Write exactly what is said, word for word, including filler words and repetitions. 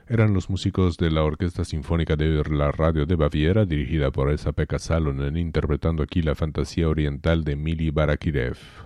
Eran los músicos de la Orquesta Sinfónica de la Radio de Baviera, dirigida por Esa-Pekka Salonen, interpretando aquí la fantasía oriental de Mili Barakirev.